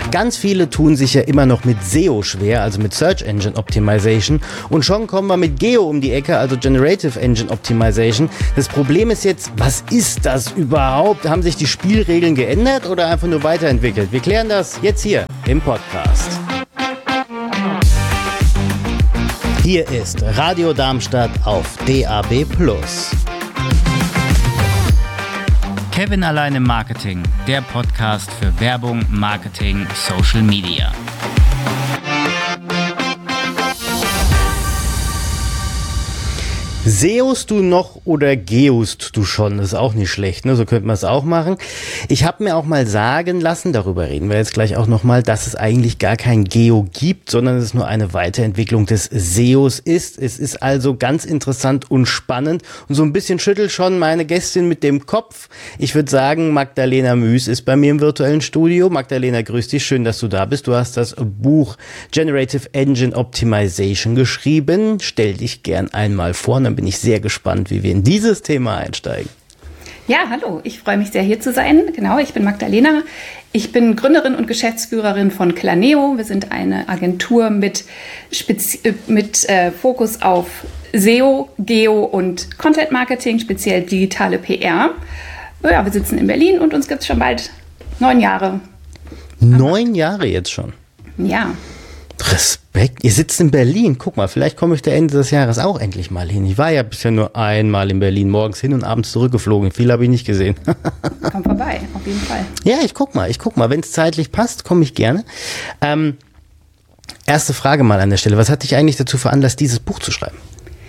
Ganz viele tun sich ja immer noch mit SEO schwer, also mit Search Engine Optimization. Und schon kommen wir mit Geo um die Ecke, also Generative Engine Optimization. Das Problem ist jetzt, was ist das überhaupt? Haben sich die Spielregeln geändert oder einfach nur weiterentwickelt? Wir klären das jetzt hier im Podcast. Hier ist Radio Darmstadt auf DAB+. Kevin allein im Marketing, der Podcast für Werbung, Marketing, Social Media. SEOst du noch oder geost du schon? Das ist auch nicht schlecht, ne? So könnte man es auch machen. Ich habe mir auch mal sagen lassen, darüber reden wir jetzt gleich auch nochmal, dass es eigentlich gar kein Geo gibt, sondern es nur eine Weiterentwicklung des SEOs ist. Es ist also ganz interessant und spannend und so ein bisschen schüttelt schon meine Gästin mit dem Kopf. Ich würde sagen, Magdalena Müß ist bei mir im virtuellen Studio. Magdalena, grüß dich, schön, dass du da bist. Du hast das Buch Generative Engine Optimization geschrieben. Stell dich gern einmal vor, dann bin ich sehr gespannt, wie wir in dieses Thema einsteigen. Ja, hallo, ich freue mich sehr, hier zu sein. Genau, ich bin Magdalena. Ich bin Gründerin und Geschäftsführerin von Claneo. Wir sind eine Agentur mit Fokus auf SEO, Geo und Content Marketing, speziell digitale PR. Ja, wir sitzen in Berlin und uns gibt es schon bald 9 Jahre. 9 Jahre jetzt schon? Ja. Respekt. Ihr sitzt in Berlin. Guck mal, vielleicht komme ich da Ende des Jahres auch endlich mal hin. Ich war ja bisher nur einmal in Berlin, morgens hin und abends zurückgeflogen. Viel habe ich nicht gesehen. Komm vorbei, auf jeden Fall. Ja, ich guck mal. Wenn es zeitlich passt, komme ich gerne. Erste Frage mal an der Stelle. Was hat dich eigentlich dazu veranlasst, dieses Buch zu schreiben?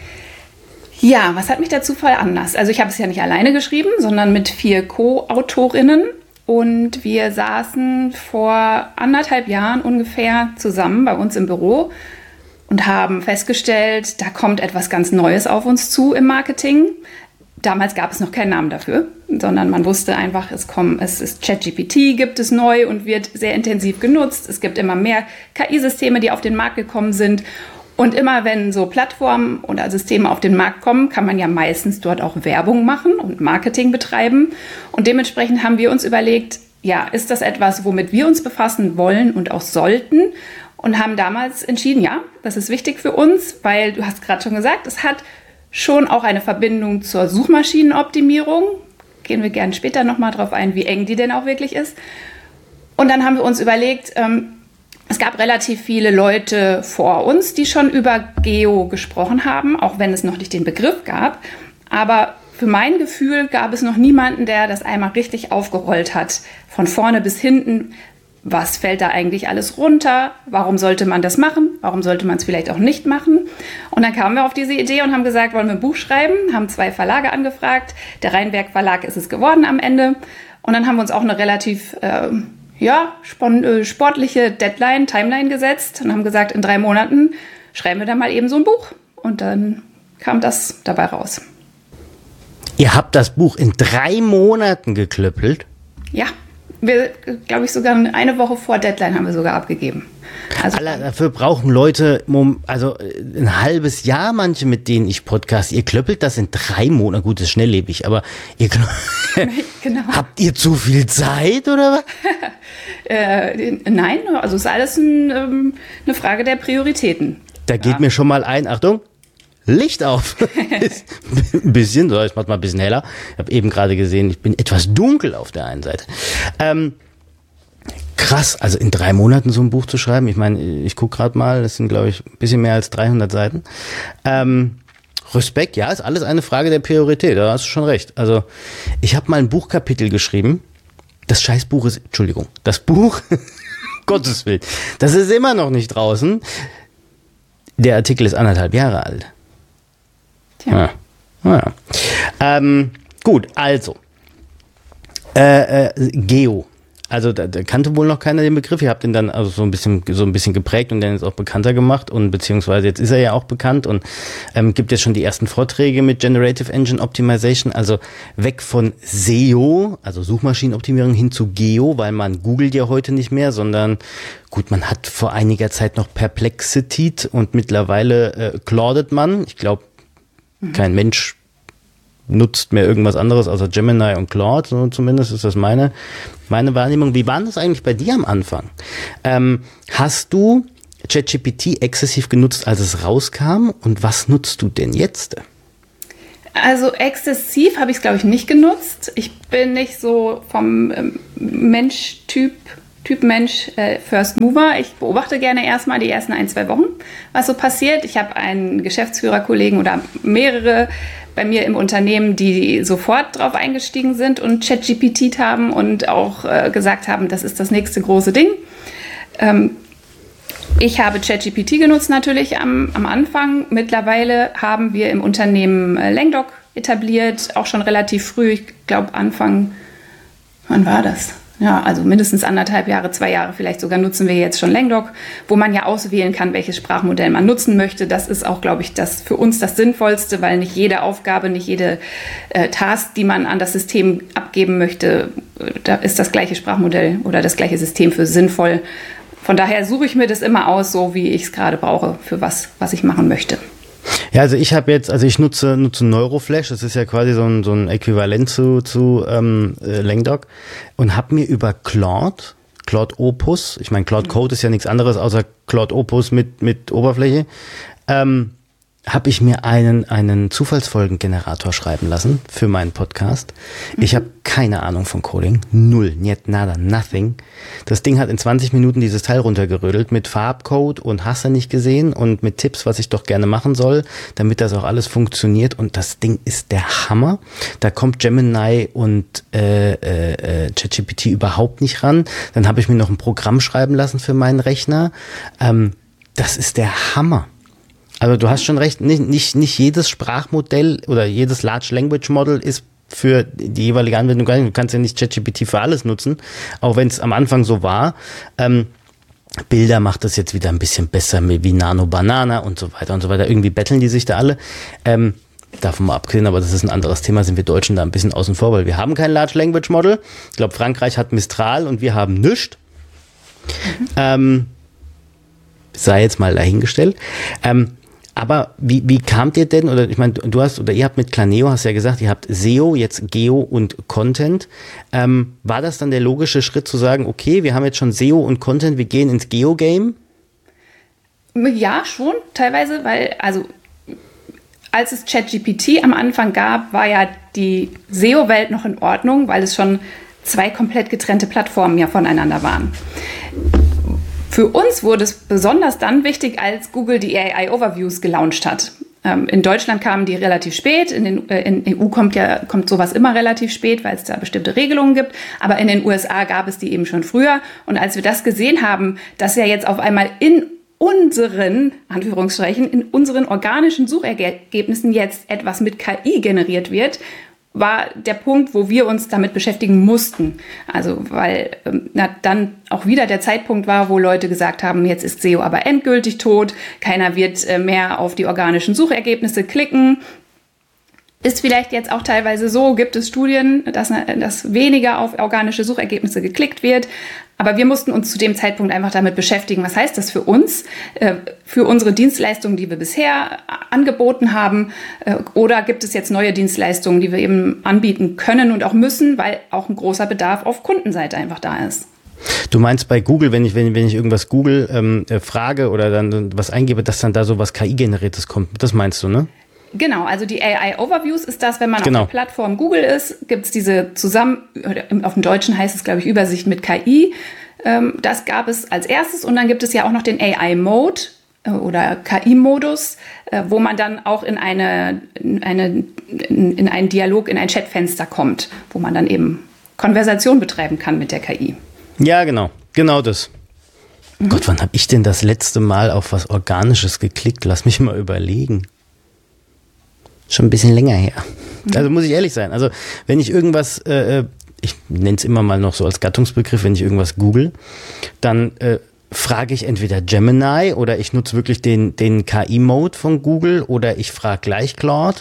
Ja, was hat mich dazu veranlasst? Also ich habe es ja nicht alleine geschrieben, sondern mit 4 Co-Autorinnen. Und wir saßen vor 1,5 Jahren ungefähr zusammen bei uns im Büro und haben festgestellt, da kommt etwas ganz Neues auf uns zu im Marketing. Damals gab es noch keinen Namen dafür, sondern man wusste einfach, es ist ChatGPT, gibt es neu und wird sehr intensiv genutzt. Es gibt immer mehr KI-Systeme, die auf den Markt gekommen sind. Und immer wenn so Plattformen oder Systeme auf den Markt kommen, kann man ja meistens dort auch Werbung machen und Marketing betreiben. Und dementsprechend haben wir uns überlegt, ja, ist das etwas, womit wir uns befassen wollen und auch sollten? Und haben damals entschieden, ja, das ist wichtig für uns, weil du hast gerade schon gesagt, es hat schon auch eine Verbindung zur Suchmaschinenoptimierung. Gehen wir gerne später nochmal drauf ein, wie eng die denn auch wirklich ist. Und dann haben wir uns überlegt, es gab relativ viele Leute vor uns, die schon über Geo gesprochen haben, auch wenn es noch nicht den Begriff gab. Aber für mein Gefühl gab es noch niemanden, der das einmal richtig aufgerollt hat, von vorne bis hinten. Was fällt da eigentlich alles runter? Warum sollte man das machen? Warum sollte man es vielleicht auch nicht machen? Und dann kamen wir auf diese Idee und haben gesagt, wollen wir ein Buch schreiben? Haben 2 Verlage angefragt. Der Rheinberg Verlag ist es geworden am Ende. Und dann haben wir uns auch eine relativ sportliche Deadline, Timeline gesetzt und haben gesagt, in 3 Monaten schreiben wir dann mal eben so ein Buch. Und dann kam das dabei raus. Ihr habt das Buch in 3 Monaten geklöppelt? Ja, wir, glaube ich, sogar eine Woche vor Deadline haben wir sogar abgegeben. Also dafür brauchen Leute, also ein halbes Jahr, manche, mit denen ich podcast. Ihr klöppelt das in 3 Monaten. Gut, das ist schnelllebig, aber genau. Habt ihr zu viel Zeit oder was? Nein, also es ist alles eine Frage der Prioritäten. Da geht mir schon mal ein, Achtung, Licht auf. Ein bisschen, so, ich mach mal ein bisschen heller. Ich habe eben gerade gesehen, ich bin etwas dunkel auf der einen Seite. Krass, also in 3 Monaten so ein Buch zu schreiben. Ich meine, ich gucke gerade mal, das sind, glaube ich, ein bisschen mehr als 300 Seiten. Respekt, ja, ist alles eine Frage der Priorität, da hast du schon recht. Also ich habe mal ein Buchkapitel geschrieben. Das Scheißbuch ist, Entschuldigung, das Buch, Gottes Willen, das ist immer noch nicht draußen. Der Artikel ist 1,5 Jahre alt. Tja. Ja. Gut, also Geo. Also da kannte wohl noch keiner den Begriff. Ihr habt ihn dann also so ein bisschen geprägt und dann ist auch bekannter gemacht und beziehungsweise jetzt ist er ja auch bekannt und gibt jetzt schon die ersten Vorträge mit Generative Engine Optimization, also weg von SEO, also Suchmaschinenoptimierung, hin zu Geo, weil man googelt ja heute nicht mehr, sondern gut, man hat vor einiger Zeit noch Perplexity und mittlerweile claudet man. Ich glaube, kein Mensch nutzt mehr irgendwas anderes außer Gemini und Claude, so zumindest ist das meine Wahrnehmung. Wie war das eigentlich bei dir am Anfang? Hast du ChatGPT exzessiv genutzt, als es rauskam, und was nutzt du denn jetzt? Also exzessiv habe ich es, glaube ich, nicht genutzt. Ich bin nicht so vom Typ Mensch, First Mover. Ich beobachte gerne erstmal die ersten 1-2 Wochen, was so passiert. Ich habe einen Geschäftsführerkollegen oder mehrere bei mir im Unternehmen, die sofort drauf eingestiegen sind und ChatGPT haben und auch gesagt haben, das ist das nächste große Ding. Ich habe ChatGPT genutzt natürlich am Anfang. Mittlerweile haben wir im Unternehmen Langdoc etabliert, auch schon relativ früh. Ich glaube wann war das? Ja, also mindestens 1,5 Jahre, 2 Jahre vielleicht sogar nutzen wir jetzt schon Langdoc, wo man ja auswählen kann, welches Sprachmodell man nutzen möchte. Das ist auch, glaube ich, das für uns das Sinnvollste, weil nicht jede Aufgabe, nicht jede Task, die man an das System abgeben möchte, da ist das gleiche Sprachmodell oder das gleiche System für sinnvoll. Von daher suche ich mir das immer aus, so wie ich es gerade brauche, für was ich machen möchte. Ja, also ich nutze Neuroflash, das ist ja quasi so ein Äquivalent zu Langdoc, und habe mir über Claude Opus, ich meine Claude Code ist ja nichts anderes außer Claude Opus mit Oberfläche, habe ich mir einen Zufallsfolgengenerator schreiben lassen für meinen Podcast. Ich habe keine Ahnung von Coding. Null, niet, nada, nothing. Das Ding hat in 20 Minuten dieses Teil runtergerödelt mit Farbcode und hast du nicht gesehen und mit Tipps, was ich doch gerne machen soll, damit das auch alles funktioniert. Und das Ding ist der Hammer. Da kommt Gemini und ChatGPT überhaupt nicht ran. Dann habe ich mir noch ein Programm schreiben lassen für meinen Rechner. Das ist der Hammer. Also du hast schon recht, nicht jedes Sprachmodell oder jedes Large Language Model ist für die jeweilige Anwendung. Du kannst ja nicht ChatGPT für alles nutzen, auch wenn es am Anfang so war. Bilder macht das jetzt wieder ein bisschen besser, wie Nano Banana und so weiter und so weiter. Irgendwie betteln die sich da alle. Davon mal abgesehen, aber das ist ein anderes Thema, sind wir Deutschen da ein bisschen außen vor, weil wir haben kein Large Language Model. Ich glaube, Frankreich hat Mistral und wir haben nichts. Sei jetzt mal dahingestellt. Aber wie kamt ihr denn, oder ich meine, ihr habt mit Planeo, hast ja gesagt, ihr habt SEO, jetzt Geo und Content. War das dann der logische Schritt zu sagen, okay, wir haben jetzt schon SEO und Content, wir gehen ins Geo-Game? Ja, schon, teilweise, weil, also als es ChatGPT am Anfang gab, war ja die SEO-Welt noch in Ordnung, weil es schon 2 komplett getrennte Plattformen ja voneinander waren. Für uns wurde es besonders dann wichtig, als Google die AI-Overviews gelauncht hat. In Deutschland kamen die relativ spät, in EU kommt sowas immer relativ spät, weil es da bestimmte Regelungen gibt, aber in den USA gab es die eben schon früher. Und als wir das gesehen haben, dass ja jetzt auf einmal in unseren organischen Suchergebnissen jetzt etwas mit KI generiert wird, war der Punkt, wo wir uns damit beschäftigen mussten. Also weil dann auch wieder der Zeitpunkt war, wo Leute gesagt haben, jetzt ist SEO aber endgültig tot, keiner wird mehr auf die organischen Suchergebnisse klicken. Ist vielleicht jetzt auch teilweise so, gibt es Studien, dass weniger auf organische Suchergebnisse geklickt wird. Aber wir mussten uns zu dem Zeitpunkt einfach damit beschäftigen, was heißt das für uns, für unsere Dienstleistungen, die wir bisher angeboten haben, oder gibt es jetzt neue Dienstleistungen, die wir eben anbieten können und auch müssen, weil auch ein großer Bedarf auf Kundenseite einfach da ist. Du meinst bei Google, wenn ich irgendwas Google frage oder dann was eingebe, dass dann da so was KI-generiertes kommt, das meinst du, ne? Genau, also die AI-Overviews ist das, wenn man auf der Plattform Google ist, gibt es diese auf dem Deutschen heißt es, glaube ich, Übersicht mit KI. Das gab es als erstes und dann gibt es ja auch noch den AI-Mode oder KI-Modus, wo man dann auch in einen Dialog, in ein Chatfenster kommt, wo man dann eben Konversation betreiben kann mit der KI. Ja, genau das. Gott, wann habe ich denn das letzte Mal auf was Organisches geklickt? Lass mich mal überlegen. Schon ein bisschen länger her. Also muss ich ehrlich sein. Also wenn ich irgendwas, ich nenne es immer mal noch so als Gattungsbegriff, wenn ich irgendwas google, dann frage ich entweder Gemini oder ich nutze wirklich den KI-Mode von Google oder ich frage gleich Claude.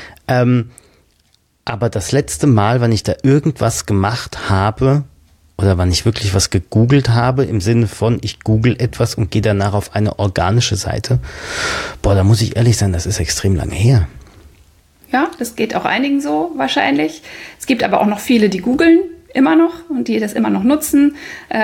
Aber das letzte Mal, wann ich da irgendwas gemacht habe oder wann ich wirklich was gegoogelt habe, im Sinne von ich google etwas und gehe danach auf eine organische Seite, da muss ich ehrlich sein, das ist extrem lange her. Ja, das geht auch einigen so wahrscheinlich. Es gibt aber auch noch viele, die googeln immer noch und die das immer noch nutzen.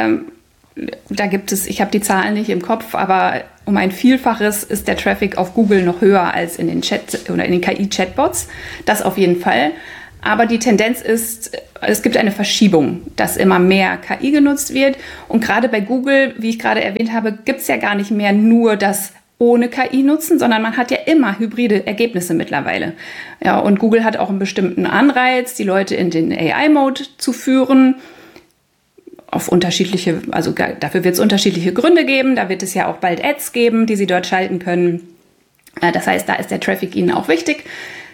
Da gibt es, ich habe die Zahlen nicht im Kopf, aber um ein Vielfaches ist der Traffic auf Google noch höher als in den Chat oder in den KI-Chatbots. Das auf jeden Fall. Aber die Tendenz ist, es gibt eine Verschiebung, dass immer mehr KI genutzt wird. Und gerade bei Google, wie ich gerade erwähnt habe, gibt es ja gar nicht mehr nur das ohne KI nutzen, sondern man hat ja immer hybride Ergebnisse mittlerweile. Ja, und Google hat auch einen bestimmten Anreiz, die Leute in den AI-Mode zu führen. Auf unterschiedliche, also dafür wird es unterschiedliche Gründe geben. Da wird es ja auch bald Ads geben, die sie dort schalten können. Das heißt, da ist der Traffic ihnen auch wichtig.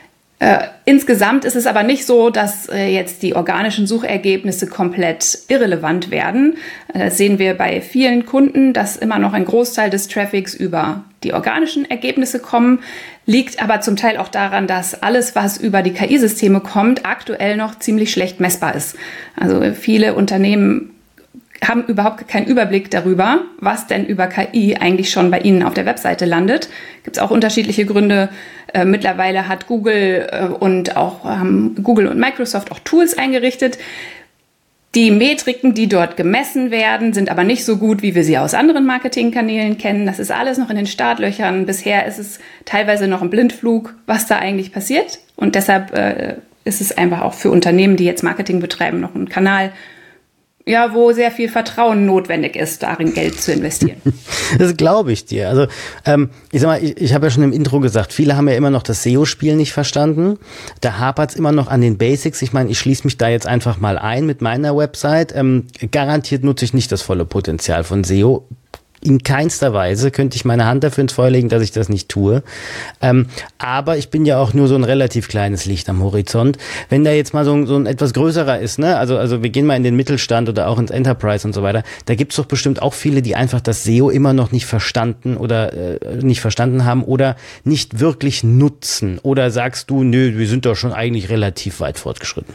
Insgesamt ist es aber nicht so, dass jetzt die organischen Suchergebnisse komplett irrelevant werden. Das sehen wir bei vielen Kunden, dass immer noch ein Großteil des Traffics über die organischen Ergebnisse kommen, liegt aber zum Teil auch daran, dass alles, was über die KI-Systeme kommt, aktuell noch ziemlich schlecht messbar ist. Also viele Unternehmen haben überhaupt keinen Überblick darüber, was denn über KI eigentlich schon bei ihnen auf der Webseite landet. Gibt es auch unterschiedliche Gründe. Mittlerweile hat Google und auch Google und Microsoft auch Tools eingerichtet. Die Metriken, die dort gemessen werden, sind aber nicht so gut, wie wir sie aus anderen Marketingkanälen kennen. Das ist alles noch in den Startlöchern. Bisher ist es teilweise noch ein Blindflug, was da eigentlich passiert. Und deshalb ist es einfach auch für Unternehmen, die jetzt Marketing betreiben, noch ein Kanal, ja, wo sehr viel Vertrauen notwendig ist, darin Geld zu investieren. Das glaube ich dir. Also ich sag mal, ich habe ja schon im Intro gesagt, viele haben ja immer noch das SEO-Spiel nicht verstanden. Da hapert es immer noch an den Basics. Ich meine, ich schließe mich da jetzt einfach mal ein mit meiner Website. Garantiert nutze ich nicht das volle Potenzial von SEO. In keinster Weise könnte ich meine Hand dafür ins Feuer legen, dass ich das nicht tue. Aber ich bin ja auch nur so ein relativ kleines Licht am Horizont. Wenn da jetzt mal so ein etwas größerer ist, ne, also wir gehen mal in den Mittelstand oder auch ins Enterprise und so weiter, da gibt's doch bestimmt auch viele, die einfach das SEO immer noch nicht verstanden oder nicht verstanden haben oder nicht wirklich nutzen. Oder sagst du, nö, wir sind doch schon eigentlich relativ weit fortgeschritten?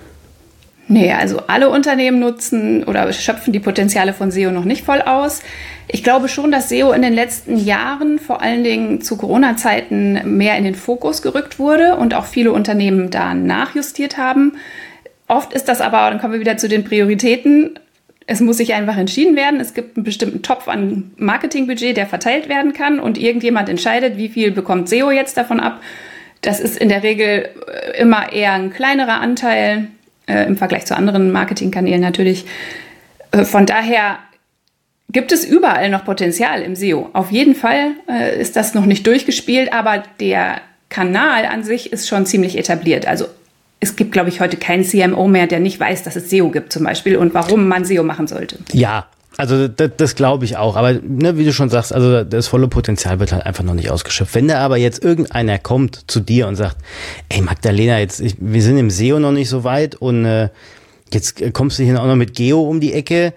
Nee, also alle Unternehmen nutzen oder schöpfen die Potenziale von SEO noch nicht voll aus. Ich glaube schon, dass SEO in den letzten Jahren, vor allen Dingen zu Corona-Zeiten, mehr in den Fokus gerückt wurde und auch viele Unternehmen da nachjustiert haben. Oft ist das aber, dann kommen wir wieder zu den Prioritäten, es muss sich einfach entschieden werden. Es gibt einen bestimmten Topf an Marketingbudget, der verteilt werden kann und irgendjemand entscheidet, wie viel bekommt SEO jetzt davon ab. Das ist in der Regel immer eher ein kleinerer Anteil, im Vergleich zu anderen Marketingkanälen natürlich. Von daher gibt es überall noch Potenzial im SEO. Auf jeden Fall ist das noch nicht durchgespielt, aber der Kanal an sich ist schon ziemlich etabliert. Also es gibt, glaube ich, heute keinen CMO mehr, der nicht weiß, dass es SEO gibt zum Beispiel und warum man SEO machen sollte. Ja, also das glaube ich auch. Aber ne, wie du schon sagst, also das volle Potenzial wird halt einfach noch nicht ausgeschöpft. Wenn da aber jetzt irgendeiner kommt zu dir und sagt, ey Magdalena, wir sind im SEO noch nicht so weit und jetzt kommst du hier auch noch mit Geo um die Ecke.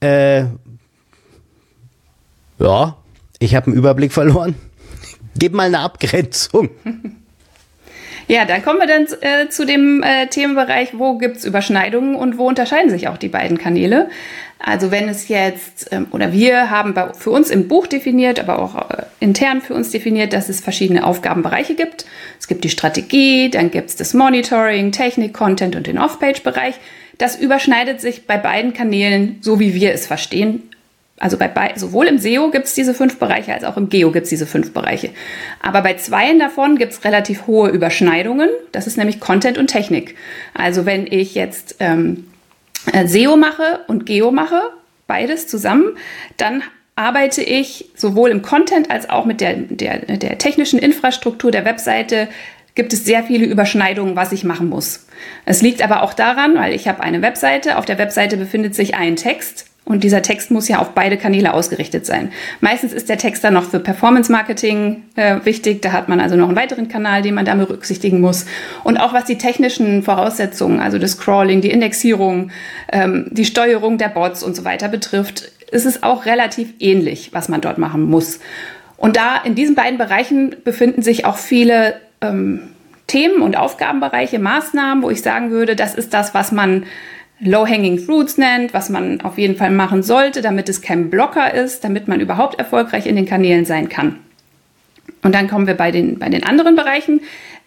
Ja, ich habe einen Überblick verloren. Gib mal eine Abgrenzung. Ja, dann kommen wir dann zu dem Themenbereich, wo gibt's Überschneidungen und wo unterscheiden sich auch die beiden Kanäle. Also wenn es jetzt, oder wir haben für uns im Buch definiert, aber auch intern für uns definiert, dass es verschiedene Aufgabenbereiche gibt. Es gibt die Strategie, dann gibt's das Monitoring, Technik, Content und den Off-Page-Bereich. Das überschneidet sich bei beiden Kanälen, so wie wir es verstehen. Also sowohl im SEO gibt es diese 5 Bereiche, als auch im Geo gibt es diese 5 Bereiche. Aber bei 2 davon gibt es relativ hohe Überschneidungen. Das ist nämlich Content und Technik. Also wenn ich jetzt SEO mache und Geo mache, beides zusammen, dann arbeite ich sowohl im Content als auch mit der technischen Infrastruktur der Webseite. Gibt es sehr viele Überschneidungen, was ich machen muss. Es liegt aber auch daran, weil ich habe eine Webseite, auf der Webseite befindet sich ein Text. Und dieser Text muss ja auf beide Kanäle ausgerichtet sein. Meistens ist der Text dann noch für Performance-Marketing wichtig. Da hat man also noch einen weiteren Kanal, den man da berücksichtigen muss. Und auch was die technischen Voraussetzungen, also das Crawling, die Indexierung, die Steuerung der Bots und so weiter betrifft, ist es auch relativ ähnlich, was man dort machen muss. Und da in diesen beiden Bereichen befinden sich auch viele Themen und Aufgabenbereiche, Maßnahmen, wo ich sagen würde, das ist das, was man Low-Hanging Fruits nennt, was man auf jeden Fall machen sollte, damit es kein Blocker ist, damit man überhaupt erfolgreich in den Kanälen sein kann. Und dann kommen wir bei den anderen Bereichen.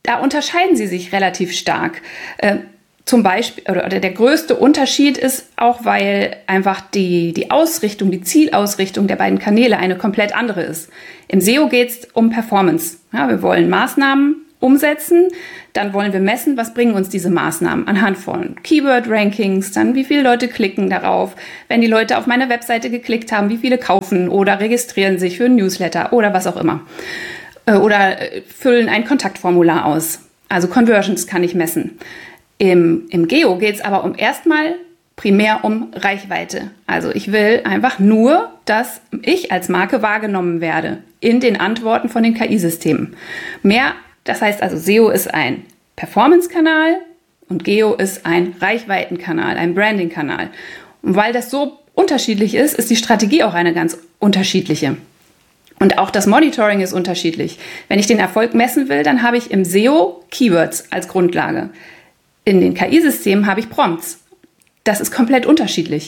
da unterscheiden sie sich relativ stark. Zum Beispiel, oder der größte Unterschied ist auch, weil einfach die Ausrichtung, die Zielausrichtung der beiden Kanäle eine komplett andere ist. Im SEO geht es um Performance. Ja, wir wollen Maßnahmen umsetzen, dann wollen wir messen, was bringen uns diese Maßnahmen anhand von Keyword-Rankings, dann wie viele Leute klicken darauf, wenn die Leute auf meine Webseite geklickt haben, wie viele kaufen oder registrieren sich für ein Newsletter oder was auch immer. Oder füllen ein Kontaktformular aus. Also Conversions kann ich messen. Im Geo geht es aber erstmal primär um Reichweite. Also ich will einfach nur, dass ich als Marke wahrgenommen werde in den Antworten von den KI-Systemen. Das heißt also, SEO ist ein Performance-Kanal und Geo ist ein Reichweitenkanal, ein Branding-Kanal. Und weil das so unterschiedlich ist, ist die Strategie auch eine ganz unterschiedliche. Und auch das Monitoring ist unterschiedlich. Wenn ich den Erfolg messen will, dann habe ich im SEO Keywords als Grundlage. In den KI-Systemen habe ich Prompts. Das ist komplett unterschiedlich.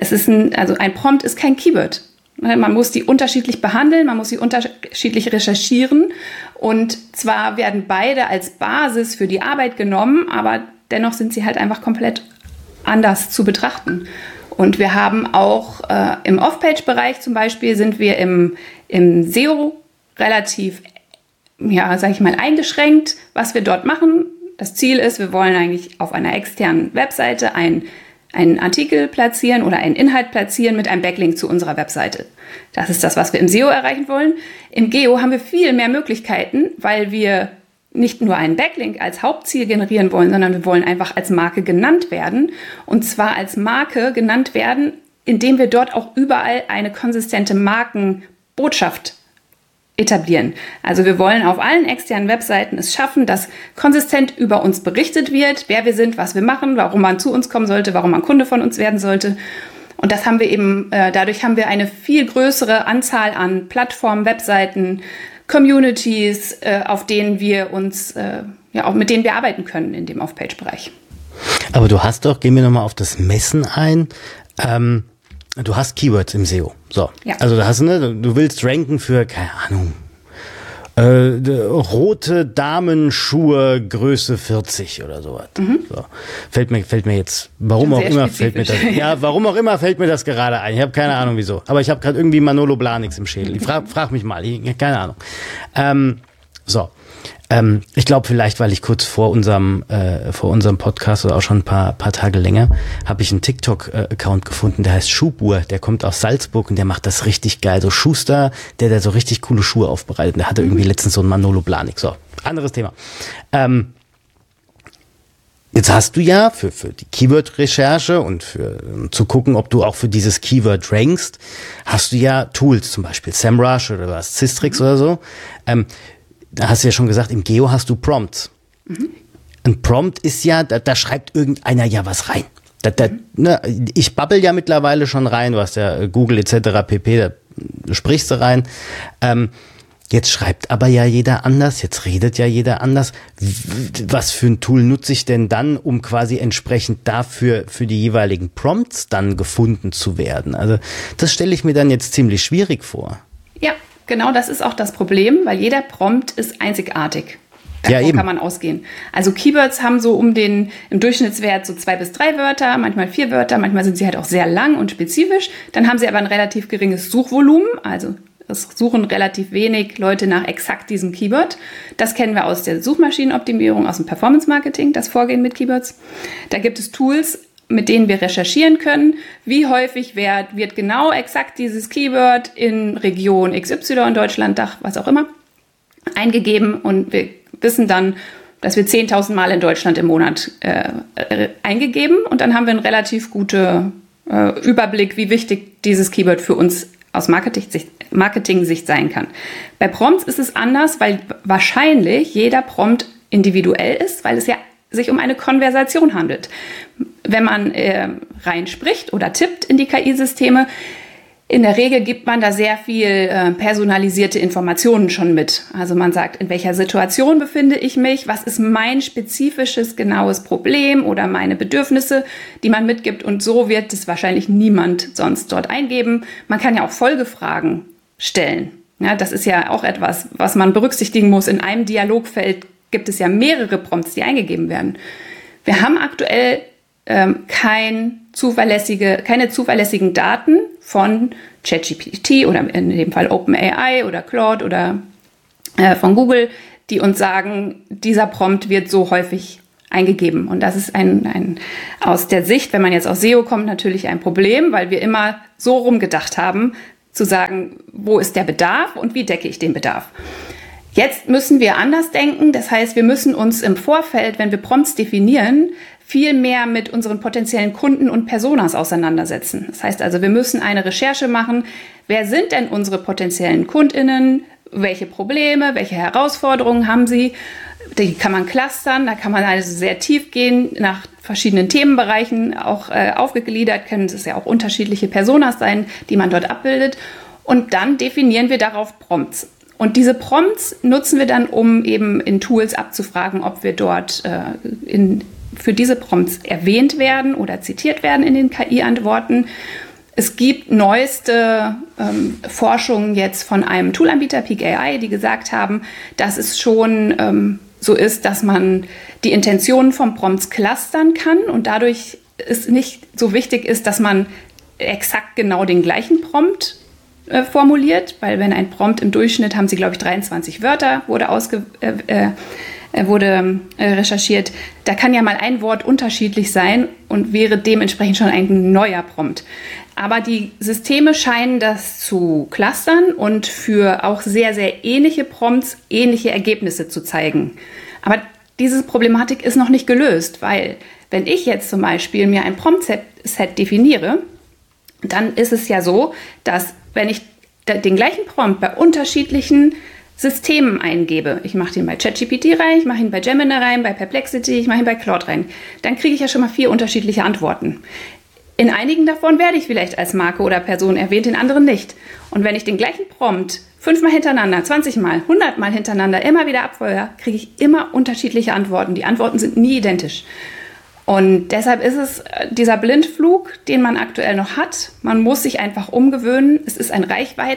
Ein Prompt ist kein Keyword. Man muss die unterschiedlich behandeln, man muss sie unterschiedlich recherchieren. Und zwar werden beide als Basis für die Arbeit genommen, aber dennoch sind sie halt einfach komplett anders zu betrachten. Und wir haben auch im Off-Page-Bereich zum Beispiel sind wir im SEO relativ, eingeschränkt, was wir dort machen. Das Ziel ist, wir wollen eigentlich auf einer externen Webseite einen Artikel platzieren oder einen Inhalt platzieren mit einem Backlink zu unserer Webseite. Das ist das, was wir im SEO erreichen wollen. Im Geo haben wir viel mehr Möglichkeiten, weil wir nicht nur einen Backlink als Hauptziel generieren wollen, sondern wir wollen einfach als Marke genannt werden. Und zwar als Marke genannt werden, indem wir dort auch überall eine konsistente Markenbotschaft etablieren. Also wir wollen auf allen externen Webseiten es schaffen, dass konsistent über uns berichtet wird, wer wir sind, was wir machen, warum man zu uns kommen sollte, warum man Kunde von uns werden sollte. Und das haben wir eben, dadurch haben wir eine viel größere Anzahl an Plattformen, Webseiten, Communities, auf denen wir uns, auch mit denen wir arbeiten können in dem Off-Page-Bereich. Aber du hast doch, gehen wir nochmal auf das Messen ein, du hast Keywords im SEO. So. Ja. Also du willst ranken für, keine Ahnung, rote Damenschuhe Größe 40 oder sowas. So. Fällt mir jetzt, warum auch immer fällt mir das gerade ein. Ich habe keine Ahnung wieso. Aber ich habe gerade irgendwie Manolo Blahniks im Schädel. Frag mich mal, keine Ahnung. Ich glaube vielleicht, weil ich kurz vor unserem Podcast oder auch schon ein paar Tage länger, habe ich einen TikTok-Account gefunden, der heißt Schuhbuhr, der kommt aus Salzburg und der macht das richtig geil. So Schuster, der so richtig coole Schuhe aufbereitet. Der hatte irgendwie letztens so einen Manolo Blahnik. So, anderes Thema. Jetzt hast du ja für die Keyword-Recherche und zu gucken, ob du auch für dieses Keyword rankst, hast du ja Tools, zum Beispiel SEMrush oder was, Systrix oder so. Da hast du ja schon gesagt, im Geo hast du Prompts. Ein Prompt ist ja, da schreibt irgendeiner ja was rein. Ich babbel ja mittlerweile schon rein, du hast ja Google etc. pp, da sprichst du rein. Jetzt schreibt aber ja jeder anders, jetzt redet ja jeder anders. Was für ein Tool nutze ich denn dann, um quasi entsprechend dafür für die jeweiligen Prompts dann gefunden zu werden? Also das stelle ich mir dann jetzt ziemlich schwierig vor. Ja. Genau, das ist auch das Problem, weil jeder Prompt ist einzigartig. Davon kann man ausgehen. Also Keywords haben so im Durchschnittswert so 2 bis 3 Wörter, manchmal 4 Wörter, manchmal sind sie halt auch sehr lang und spezifisch. Dann haben sie aber ein relativ geringes Suchvolumen, also es suchen relativ wenig Leute nach exakt diesem Keyword. Das kennen wir aus der Suchmaschinenoptimierung, aus dem Performance-Marketing, das Vorgehen mit Keywords. Da gibt es Tools, mit denen wir recherchieren können, wie häufig wird genau exakt dieses Keyword in Region XY, Deutschland, Dach, was auch immer, eingegeben und wir wissen dann, dass wir 10.000 Mal in Deutschland im Monat eingegeben und dann haben wir einen relativ guten Überblick, wie wichtig dieses Keyword für uns aus Marketing-Sicht sein kann. Bei Prompts ist es anders, weil wahrscheinlich jeder Prompt individuell ist, weil es ja sich um eine Konversation handelt. Wenn man reinspricht oder tippt in die KI-Systeme, in der Regel gibt man da sehr viel personalisierte Informationen schon mit. Also man sagt, in welcher Situation befinde ich mich, was ist mein spezifisches, genaues Problem oder meine Bedürfnisse, die man mitgibt. Und so wird es wahrscheinlich niemand sonst dort eingeben. Man kann ja auch Folgefragen stellen. Ja, das ist ja auch etwas, was man berücksichtigen muss. In einem Dialogfeld gibt es ja mehrere Prompts, die eingegeben werden. Wir haben aktuell keine zuverlässigen Daten von ChatGPT oder in dem Fall OpenAI oder Claude oder von Google, die uns sagen, dieser Prompt wird so häufig eingegeben. Und das ist ein aus der Sicht, wenn man jetzt aus SEO kommt, natürlich ein Problem, weil wir immer so rumgedacht haben, zu sagen, wo ist der Bedarf und wie decke ich den Bedarf. Jetzt müssen wir anders denken. Das heißt, wir müssen uns im Vorfeld, wenn wir Prompts definieren, viel mehr mit unseren potenziellen Kunden und Personas auseinandersetzen. Das heißt also, wir müssen eine Recherche machen. Wer sind denn unsere potenziellen KundInnen? Welche Probleme, welche Herausforderungen haben sie? Die kann man clustern, da kann man also sehr tief gehen, nach verschiedenen Themenbereichen auch aufgegliedert, können es ja auch unterschiedliche Personas sein, die man dort abbildet. Und dann definieren wir darauf Prompts. Und diese Prompts nutzen wir dann, um eben in Tools abzufragen, ob wir dort für diese Prompts erwähnt werden oder zitiert werden in den KI-Antworten. Es gibt neueste Forschungen jetzt von einem Toolanbieter, Peak AI, die gesagt haben, dass es schon so ist, dass man die Intentionen von Prompts clustern kann und dadurch es nicht so wichtig ist, dass man exakt genau den gleichen Prompt formuliert, weil wenn ein Prompt im Durchschnitt, haben sie glaube ich 23 Wörter, wurde recherchiert, da kann ja mal ein Wort unterschiedlich sein und wäre dementsprechend schon ein neuer Prompt. Aber die Systeme scheinen das zu clustern und für auch sehr, sehr ähnliche Prompts ähnliche Ergebnisse zu zeigen. Aber diese Problematik ist noch nicht gelöst, weil wenn ich jetzt zum Beispiel mir ein Prompt-Set definiere, dann ist es ja so, dass wenn ich den gleichen Prompt bei unterschiedlichen Systemen eingebe, ich mache den bei ChatGPT rein, ich mache ihn bei Gemini rein, bei Perplexity, ich mache ihn bei Claude rein, dann kriege ich ja schon mal 4 unterschiedliche Antworten. In einigen davon werde ich vielleicht als Marke oder Person erwähnt, in anderen nicht. Und wenn ich den gleichen Prompt 5-mal hintereinander, 20-mal, 100-mal hintereinander immer wieder abfeuere, kriege ich immer unterschiedliche Antworten. Die Antworten sind nie identisch. Und deshalb ist es dieser Blindflug, den man aktuell noch hat. Man muss sich einfach umgewöhnen. Es ist ein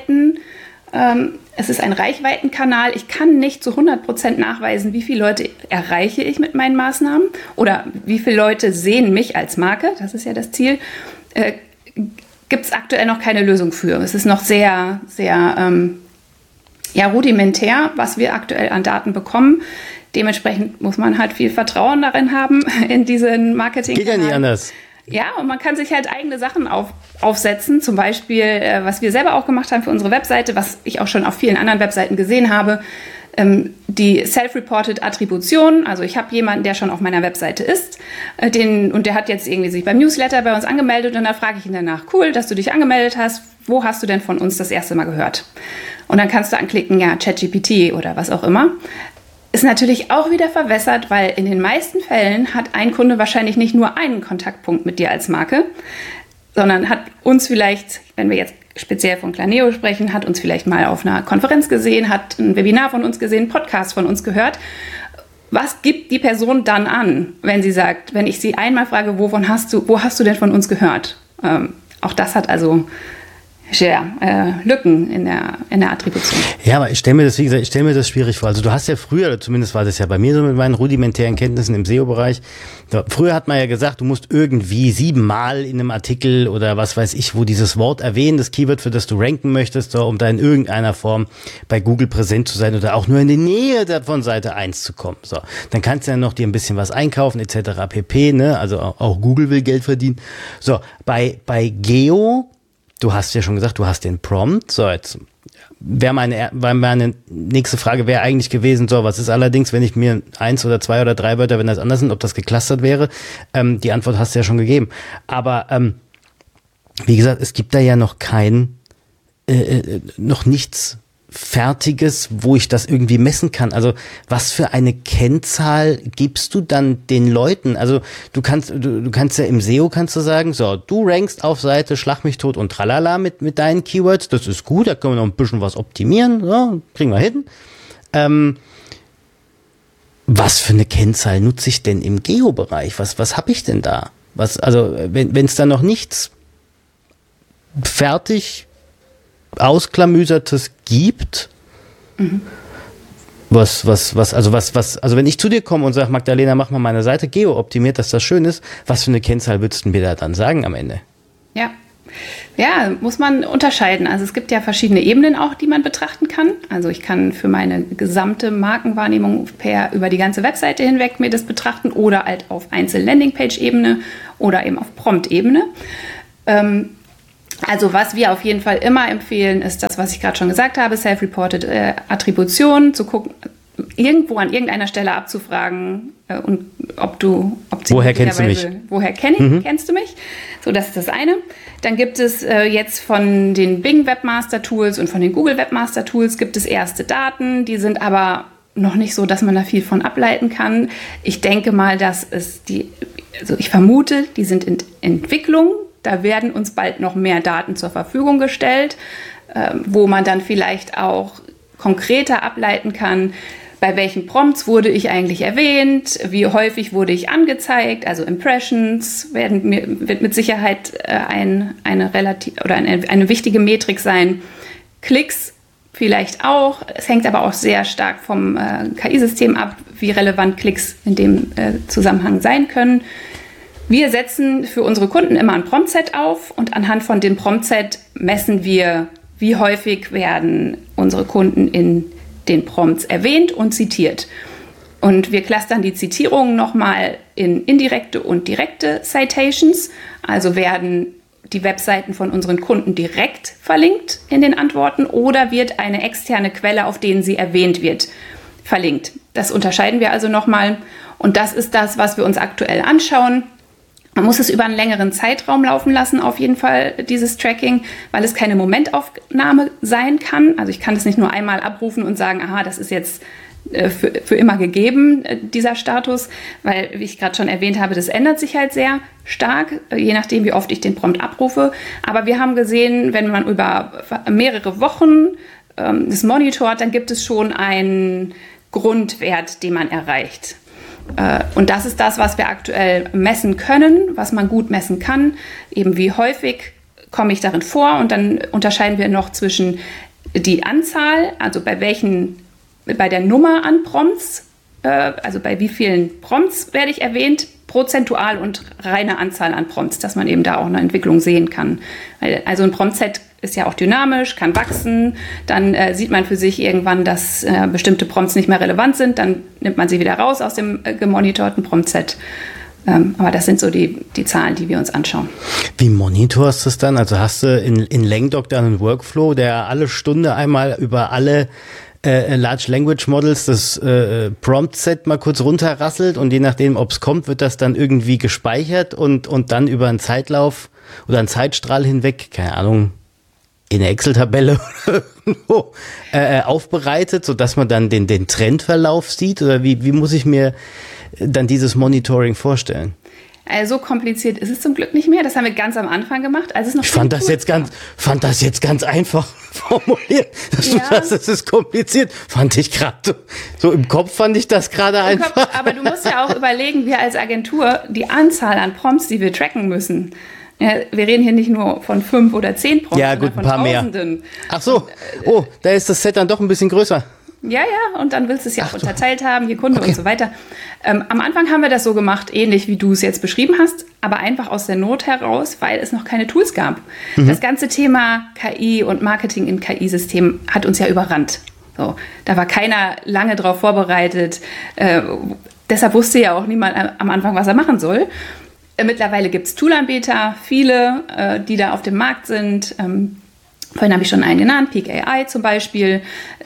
Reichweitenkanal. Ich kann nicht zu 100% nachweisen, wie viele Leute erreiche ich mit meinen Maßnahmen oder wie viele Leute sehen mich als Marke. Das ist ja das Ziel. Gibt es aktuell noch keine Lösung für. Es ist noch sehr, sehr rudimentär, was wir aktuell an Daten bekommen. Dementsprechend muss man halt viel Vertrauen darin haben in diesen Marketing. Geht ja nicht anders. Ja, und man kann sich halt eigene Sachen aufsetzen, zum Beispiel, was wir selber auch gemacht haben für unsere Webseite, was ich auch schon auf vielen anderen Webseiten gesehen habe, die Self-Reported Attribution. Also ich habe jemanden, der schon auf meiner Webseite ist, und der hat jetzt irgendwie sich beim Newsletter bei uns angemeldet und da frage ich ihn danach, cool, dass du dich angemeldet hast, wo hast du denn von uns das erste Mal gehört? Und dann kannst du anklicken, ja, ChatGPT oder was auch immer. Ist natürlich auch wieder verwässert, weil in den meisten Fällen hat ein Kunde wahrscheinlich nicht nur einen Kontaktpunkt mit dir als Marke, sondern hat uns vielleicht, wenn wir jetzt speziell von Planeo sprechen, hat uns vielleicht mal auf einer Konferenz gesehen, hat ein Webinar von uns gesehen, einen Podcast von uns gehört. Was gibt die Person dann an, wenn sie sagt, wenn ich sie einmal frage, wo hast du denn von uns gehört? Auch das hat also Lücken in der Attribution. Ja, aber ich stelle mir das schwierig vor. Also du hast ja früher, oder zumindest war das ja bei mir so mit meinen rudimentären Kenntnissen im SEO-Bereich, früher hat man ja gesagt, du musst irgendwie 7-mal in einem Artikel oder was weiß ich, wo dieses Wort erwähnen, das Keyword, für das du ranken möchtest, so, um da in irgendeiner Form bei Google präsent zu sein oder auch nur in die Nähe von Seite 1 zu kommen. So, dann kannst du ja noch dir ein bisschen was einkaufen etc. pp. Ne? Also auch Google will Geld verdienen. So, bei Geo, du hast ja schon gesagt, du hast den Prompt. So, jetzt wäre meine nächste Frage wäre eigentlich gewesen, so, was ist allerdings, wenn ich mir 1 oder 2 oder 3 Wörter, wenn das anders sind, ob das geclustert wäre? Die Antwort hast du ja schon gegeben. Aber wie gesagt, es gibt da ja noch noch nichts Fertiges, wo ich das irgendwie messen kann. Also was für eine Kennzahl gibst du dann den Leuten? Also du kannst ja im SEO kannst du sagen, so, du rankst auf Seite Schlag mich tot und tralala mit deinen Keywords, das ist gut, da können wir noch ein bisschen was optimieren, so, kriegen wir hin. Was für eine Kennzahl nutze ich denn im Geo-Bereich? Was habe ich denn da? Also wenn es da noch nichts fertig Ausklamüsertes gibt, Also wenn ich zu dir komme und sage, Magdalena, mach mal meine Seite geo-optimiert, dass das schön ist, was für eine Kennzahl würdest du mir da dann sagen am Ende? Ja, muss man unterscheiden. Also es gibt ja verschiedene Ebenen auch, die man betrachten kann. Also ich kann für meine gesamte Markenwahrnehmung über die ganze Webseite hinweg mir das betrachten oder halt auf Einzel-Landingpage-Ebene oder eben auf Prompt-Ebene. Also was wir auf jeden Fall immer empfehlen, ist das, was ich gerade schon gesagt habe, Self-Reported Attribution, zu gucken, irgendwo an irgendeiner Stelle abzufragen und woher kennst du mich? Kennst du mich? So, das ist das eine. Dann gibt es jetzt von den Bing Webmaster Tools und von den Google Webmaster Tools gibt es erste Daten, die sind aber noch nicht so, dass man da viel von ableiten kann. Ich denke mal, ich vermute, die sind in Entwicklung. Da werden uns bald noch mehr Daten zur Verfügung gestellt, wo man dann vielleicht auch konkreter ableiten kann, bei welchen Prompts wurde ich eigentlich erwähnt, wie häufig wurde ich angezeigt, also Impressions wird mit Sicherheit eine wichtige Metrik sein, Klicks vielleicht auch, es hängt aber auch sehr stark vom KI-System ab, wie relevant Klicks in dem Zusammenhang sein können. Wir setzen für unsere Kunden immer ein Prompt-Set auf und anhand von dem Prompt-Set messen wir, wie häufig werden unsere Kunden in den Prompts erwähnt und zitiert. Und wir clustern die Zitierungen nochmal in indirekte und direkte Citations. Also werden die Webseiten von unseren Kunden direkt verlinkt in den Antworten oder wird eine externe Quelle, auf denen sie erwähnt wird, verlinkt. Das unterscheiden wir also nochmal. Und das ist das, was wir uns aktuell anschauen. Man muss es über einen längeren Zeitraum laufen lassen, auf jeden Fall, dieses Tracking, weil es keine Momentaufnahme sein kann. Also ich kann es nicht nur einmal abrufen und sagen, aha, das ist jetzt für immer gegeben, dieser Status, weil, wie ich gerade schon erwähnt habe, das ändert sich halt sehr stark, je nachdem, wie oft ich den Prompt abrufe. Aber wir haben gesehen, wenn man über mehrere Wochen das monitort, dann gibt es schon einen Grundwert, den man erreicht. Und das ist das, was wir aktuell messen können, was man gut messen kann. Eben wie häufig komme ich darin vor. Und dann unterscheiden wir noch zwischen die Anzahl, also bei der Nummer an Prompts, also bei wie vielen Prompts werde ich erwähnt, prozentual und reine Anzahl an Prompts, dass man eben da auch eine Entwicklung sehen kann. Also ein Prompt-Set ist ja auch dynamisch, kann wachsen, dann sieht man für sich irgendwann, dass bestimmte Prompts nicht mehr relevant sind, dann nimmt man sie wieder raus aus dem gemonitorten Prompt-Set. Aber das sind so die Zahlen, die wir uns anschauen. Wie monitorst du es dann? Also hast du in Langdoc dann einen Workflow, der alle Stunde einmal über alle Large Language Models das Prompt-Set mal kurz runterrasselt und je nachdem, ob es kommt, wird das dann irgendwie gespeichert und dann über einen Zeitlauf oder einen Zeitstrahl hinweg, keine Ahnung, in der Excel-Tabelle aufbereitet, sodass man dann den Trendverlauf sieht? Oder wie muss ich mir dann dieses Monitoring vorstellen? Also so kompliziert ist es zum Glück nicht mehr. Das haben wir ganz am Anfang gemacht. Als es noch ich fand das jetzt ganz einfach formuliert. Dass du sagst, es ist kompliziert. Fand ich gerade so im Kopf fand ich das gerade einfach. Aber du musst ja auch überlegen, wir als Agentur, die Anzahl an Prompts, die wir tracken müssen. Ja, wir reden hier nicht nur von 5 oder 10 Prompts, ja, gut, sondern ein paar Tausenden. Mehr. Ach so, da ist das Set dann doch ein bisschen größer. Ja, und dann willst du es ja auch unterteilt haben, je Kunde und so weiter. Am Anfang haben wir das so gemacht, ähnlich wie du es jetzt beschrieben hast, aber einfach aus der Not heraus, weil es noch keine Tools gab. Das ganze Thema KI und Marketing in KI-Systemen hat uns ja überrannt. So, da war keiner lange drauf vorbereitet. Deshalb wusste ja auch niemand am Anfang, was er machen soll. Mittlerweile gibt es Toolanbieter, viele, die da auf dem Markt sind. Vorhin habe ich schon einen genannt, Peak AI zum Beispiel.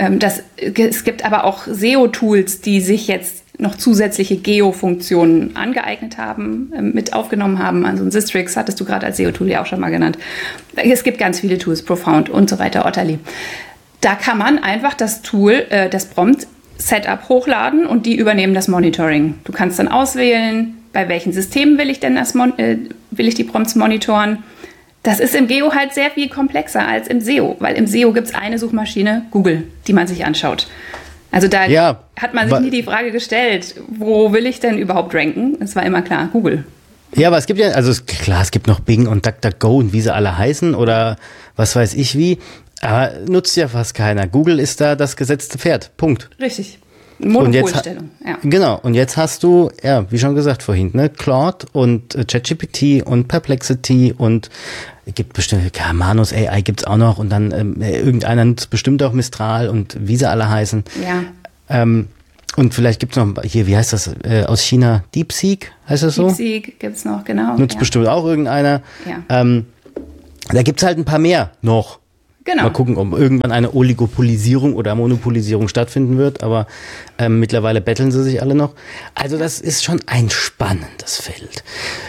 Es gibt aber auch SEO-Tools, die sich jetzt noch zusätzliche Geo-Funktionen angeeignet haben, mit aufgenommen haben. Also ein Sistrix hattest du gerade als SEO-Tool ja auch schon mal genannt. Es gibt ganz viele Tools, Profound und so weiter, Otterly. Da kann man einfach das Tool, das Prompt-Setup hochladen und die übernehmen das Monitoring. Du kannst dann auswählen, bei welchen Systemen will ich die Prompts monitoren. Das ist im Geo halt sehr viel komplexer als im SEO, weil im SEO gibt es eine Suchmaschine, Google, die man sich anschaut. Also da hat man sich nie die Frage gestellt, wo will ich denn überhaupt ranken? Es war immer klar, Google. Ja, aber es gibt ja, also klar, es gibt noch Bing und DuckDuckGo und wie sie alle heißen oder was weiß ich wie, aber nutzt ja fast keiner. Google ist da das gesetzte Pferd, Punkt. Richtig. Monopolstellung. Genau, und jetzt hast du, wie schon gesagt vorhin, ne, Claude und ChatGPT und Perplexity und gibt bestimmt, Manus AI gibt's auch noch und dann irgendeiner bestimmt auch Mistral und wie sie alle heißen. Ja. Und vielleicht gibt's noch hier, wie heißt das, aus China, DeepSeek, heißt das so? DeepSeek gibt's noch, genau. Nutzt bestimmt auch irgendeiner. Ja. Da gibt's halt ein paar mehr noch. Genau. Mal gucken, ob irgendwann eine Oligopolisierung oder Monopolisierung stattfinden wird, aber mittlerweile betteln sie sich alle noch. Also das ist schon ein spannendes Feld.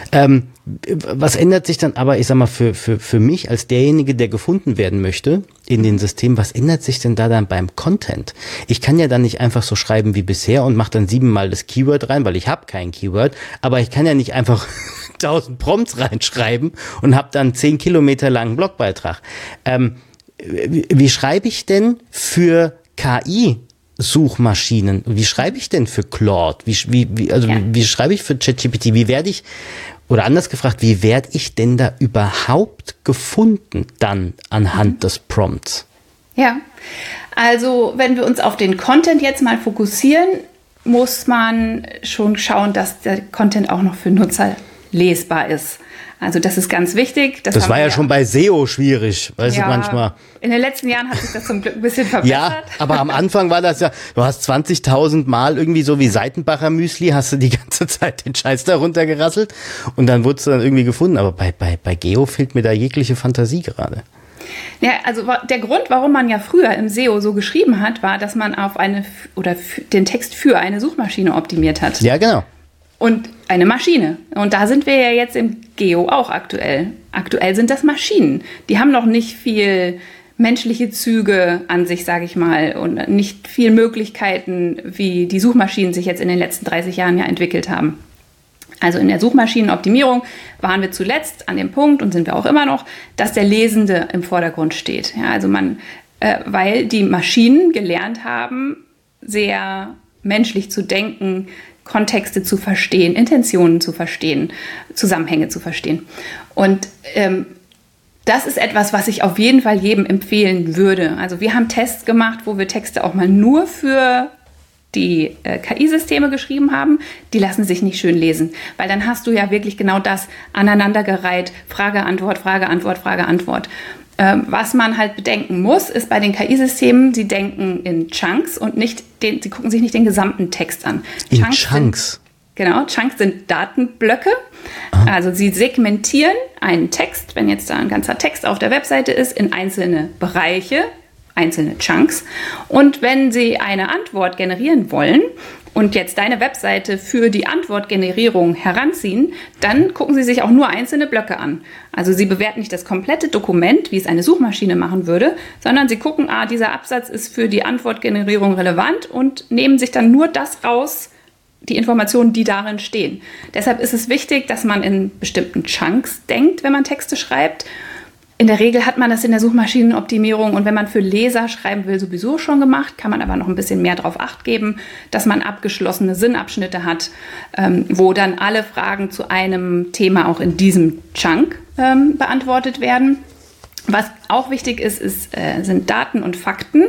Was ändert sich dann aber, ich sag mal, für mich als derjenige, der gefunden werden möchte in den Systemen, was ändert sich denn da dann beim Content? Ich kann ja dann nicht einfach so schreiben wie bisher und mache dann 7-mal das Keyword rein, weil ich habe kein Keyword, aber ich kann ja nicht einfach 1000 Prompts reinschreiben und habe dann 10 Kilometer langen Blogbeitrag. Wie schreibe ich denn für KI-Suchmaschinen? Wie schreibe ich denn für Claude? Wie schreibe ich für ChatGPT? Wie werde ich, oder anders gefragt, wie werde ich denn da überhaupt gefunden dann anhand des Prompts? Ja, also wenn wir uns auf den Content jetzt mal fokussieren, muss man schon schauen, dass der Content auch noch für Nutzer lesbar ist. Also das ist ganz wichtig. Das war ja schon bei SEO schwierig, weißt du, manchmal. In den letzten Jahren hat sich das zum Glück ein bisschen verbessert. Ja, aber am Anfang war das ja, du hast 20.000 Mal irgendwie so wie Seitenbacher Müsli, hast du die ganze Zeit den Scheiß da runtergerasselt und dann wurdest du dann irgendwie gefunden. Aber bei Geo fehlt mir da jegliche Fantasie gerade. Ja, also der Grund, warum man ja früher im SEO so geschrieben hat, war, dass man auf den Text für eine Suchmaschine optimiert hat. Ja, genau. Und eine Maschine. Und da sind wir ja jetzt im Geo auch aktuell. Aktuell sind das Maschinen. Die haben noch nicht viel menschliche Züge an sich, sage ich mal, und nicht viel Möglichkeiten, wie die Suchmaschinen sich jetzt in den letzten 30 Jahren ja entwickelt haben. Also in der Suchmaschinenoptimierung waren wir zuletzt an dem Punkt und sind wir auch immer noch, dass der Lesende im Vordergrund steht. Ja, also weil die Maschinen gelernt haben, sehr menschlich zu denken, Kontexte zu verstehen, Intentionen zu verstehen, Zusammenhänge zu verstehen. Und das ist etwas, was ich auf jeden Fall jedem empfehlen würde. Also wir haben Tests gemacht, wo wir Texte auch mal nur für die KI-Systeme geschrieben haben. Die lassen sich nicht schön lesen, weil dann hast du ja wirklich genau das aneinandergereiht, Frage, Antwort, Frage, Antwort, Frage, Antwort. Was man halt bedenken muss, ist bei den KI-Systemen, sie denken in Chunks und sie gucken sich nicht den gesamten Text an. In Chunks? Chunks sind Datenblöcke. Aha. Also sie segmentieren einen Text, wenn jetzt da ein ganzer Text auf der Webseite ist, in einzelne Bereiche, einzelne Chunks. Und wenn sie eine Antwort generieren wollen und jetzt deine Webseite für die Antwortgenerierung heranziehen, dann gucken sie sich auch nur einzelne Blöcke an. Also sie bewerten nicht das komplette Dokument, wie es eine Suchmaschine machen würde, sondern sie gucken, dieser Absatz ist für die Antwortgenerierung relevant und nehmen sich dann nur das raus, die Informationen, die darin stehen. Deshalb ist es wichtig, dass man in bestimmten Chunks denkt, wenn man Texte schreibt. In der Regel hat man das in der Suchmaschinenoptimierung und wenn man für Leser schreiben will, sowieso schon gemacht, kann man aber noch ein bisschen mehr darauf Acht geben, dass man abgeschlossene Sinnabschnitte hat, wo dann alle Fragen zu einem Thema auch in diesem Chunk beantwortet werden. Was auch wichtig ist, sind Daten und Fakten.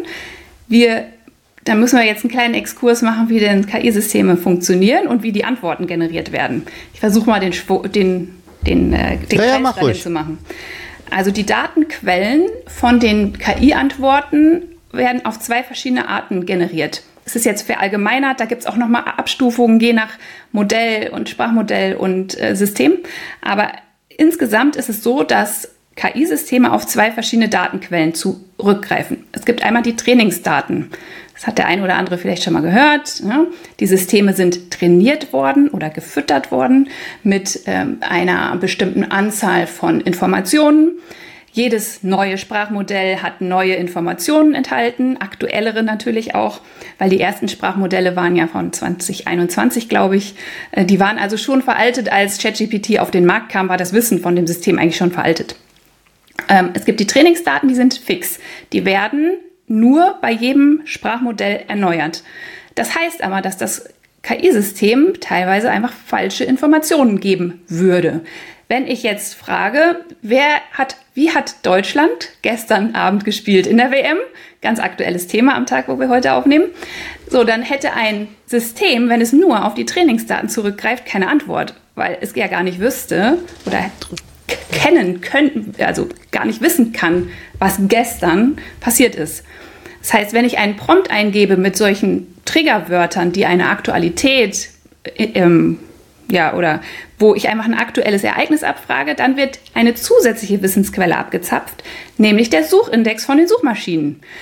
Da müssen wir jetzt einen kleinen Exkurs machen, wie denn KI-Systeme funktionieren und wie die Antworten generiert werden. Ich versuche mal den Kreis dahin zu machen. Also die Datenquellen von den KI-Antworten werden auf 2 verschiedene Arten generiert. Es ist jetzt verallgemeinert, da gibt es auch nochmal Abstufungen je nach Modell und Sprachmodell und System. Aber insgesamt ist es so, dass KI-Systeme auf 2 verschiedene Datenquellen zurückgreifen. Es gibt einmal die Trainingsdaten. Das hat der eine oder andere vielleicht schon mal gehört. Ja? Die Systeme sind trainiert worden oder gefüttert worden mit einer bestimmten Anzahl von Informationen. Jedes neue Sprachmodell hat neue Informationen enthalten, aktuellere natürlich auch, weil die ersten Sprachmodelle waren ja von 2021, glaube ich. Die waren also schon veraltet, als ChatGPT auf den Markt kam, war das Wissen von dem System eigentlich schon veraltet. Es gibt die Trainingsdaten, die sind fix. Die werden nur bei jedem Sprachmodell erneuert. Das heißt aber, dass das KI-System teilweise einfach falsche Informationen geben würde. wenn ich jetzt frage, wie hat Deutschland gestern Abend gespielt in der WM? Ganz aktuelles Thema am Tag, wo wir heute aufnehmen. So, dann hätte ein System, wenn es nur auf die Trainingsdaten zurückgreift, keine Antwort, weil es ja gar nicht wüsste oder gar nicht wissen kann, was gestern passiert ist. Das heißt, wenn ich einen Prompt eingebe mit solchen Triggerwörtern, die eine Aktualität oder wo ich einfach ein aktuelles Ereignis abfrage, dann wird eine zusätzliche Wissensquelle abgezapft, nämlich der Suchindex von den Suchmaschinen.